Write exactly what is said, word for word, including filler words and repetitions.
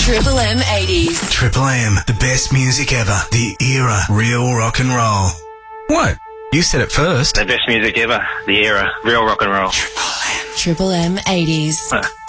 Triple M eighties. Triple M, the best music ever. The era, real rock and roll. What? You said it first. The best music ever. The era, real rock and roll. Triple M eighties. Huh.